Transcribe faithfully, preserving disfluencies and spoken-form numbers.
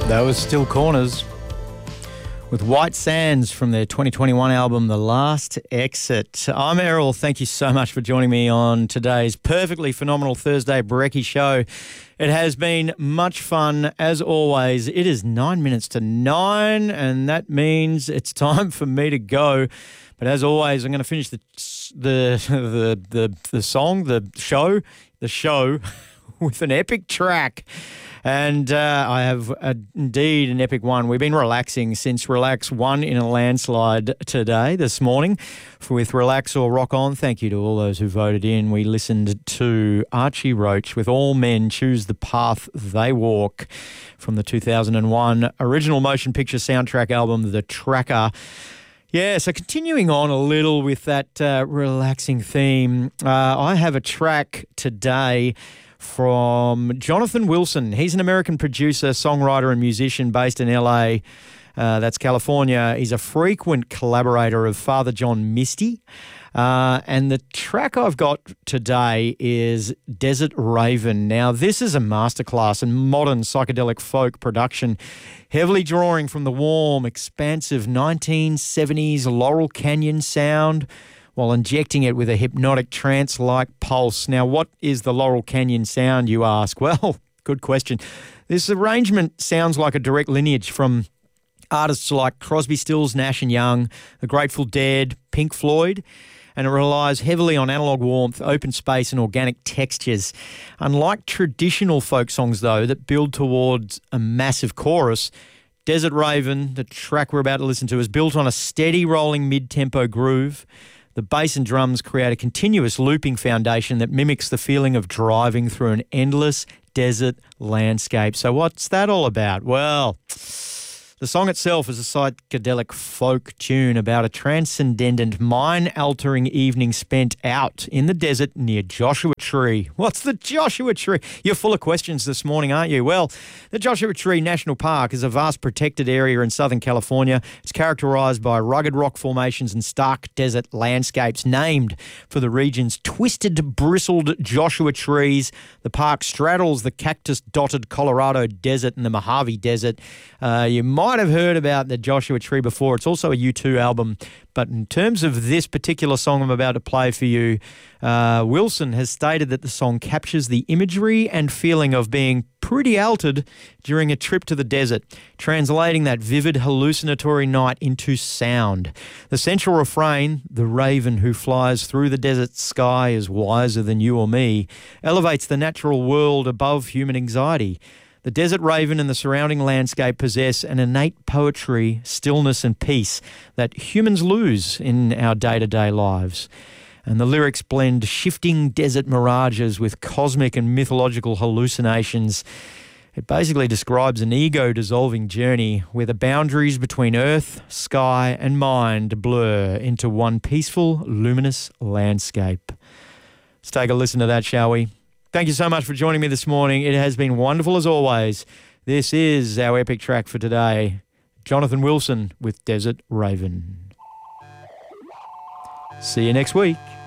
That was Still Corners with White Sands from their twenty twenty-one album, The Last Exit. I'm Errol. Thank you so much for joining me on today's perfectly phenomenal Thursday Brekkie show. It has been much fun, as always. It is nine minutes to nine, and that means it's time for me to go. But as always, I'm going to finish the the the the, the song, the show, the show with an epic track. And uh, I have uh, indeed an epic one. We've been relaxing since Relax won in a landslide today, this morning, with Relax or Rock On. Thank you to all those who voted in. We listened to Archie Roach with All Men Choose the Path They Walk from the two thousand one original motion picture soundtrack album, The Tracker. Yeah, so continuing on a little with that uh, relaxing theme, uh, I have a track today from Jonathan Wilson. He's an American producer, songwriter and musician based in L A. Uh, that's California. He's a frequent collaborator of Father John Misty. Uh, and the track I've got today is Desert Raven. Now, this is a masterclass in modern psychedelic folk production, heavily drawing from the warm, expansive nineteen seventies Laurel Canyon sound, while injecting it with a hypnotic trance-like pulse. Now, what is the Laurel Canyon sound, you ask? Well, good question. This arrangement sounds like a direct lineage from artists like Crosby, Stills, Nash and Young, The Grateful Dead, Pink Floyd, and it relies heavily on analogue warmth, open space and organic textures. Unlike traditional folk songs, though, that build towards a massive chorus, Desert Raven, the track we're about to listen to, is built on a steady rolling mid-tempo groove. The bass and drums create a continuous looping foundation that mimics the feeling of driving through an endless desert landscape. So what's that all about? Well, the song itself is a psychedelic folk tune about a transcendent, mind-altering evening spent out in the desert near Joshua Tree. What's the Joshua Tree? You're full of questions this morning, aren't you? Well, the Joshua Tree National Park is a vast protected area in Southern California. It's characterized by rugged rock formations and stark desert landscapes named for the region's twisted, bristled Joshua trees. The park straddles the cactus-dotted Colorado Desert and the Mojave Desert. Uh, you might have heard about the Joshua Tree before. It's also a U two album. But in terms of this particular song I'm about to play for you, uh, Wilson has stated that the song captures the imagery and feeling of being pretty altered during a trip to the desert, translating that vivid hallucinatory night into sound. The central refrain, "The raven who flies through the desert sky is wiser than you or me," elevates the natural world above human anxiety. The desert raven and the surrounding landscape possess an innate poetry, stillness and peace that humans lose in our day-to-day lives. And the lyrics blend shifting desert mirages with cosmic and mythological hallucinations. It basically describes an ego-dissolving journey where the boundaries between earth, sky and mind blur into one peaceful, luminous landscape. Let's take a listen to that, shall we? Thank you so much for joining me this morning. It has been wonderful as always. This is our epic track for today. Jonathan Wilson with Desert Raven. See you next week.